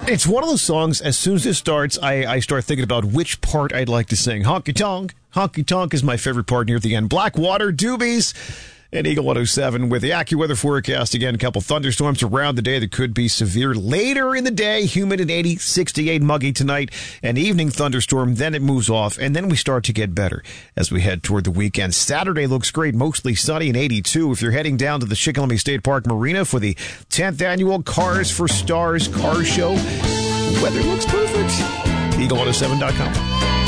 It's one of those songs, as soon as it starts, I start thinking about which part I'd like to sing. Honky Tonk. Honky Tonk is my favorite part near the end. Blackwater, Doobies, and Eagle 107 with the AccuWeather forecast. Again, a couple thunderstorms around the day that could be severe. Later in the day, humid and 80, 68 muggy tonight. An evening thunderstorm, then it moves off, and then we start to get better as we head toward the weekend. Saturday looks great, mostly sunny and 82. If you're heading down to the Shikellamy State Park Marina for the 10th annual Cars for Stars car show, weather looks perfect. Eagle107.com.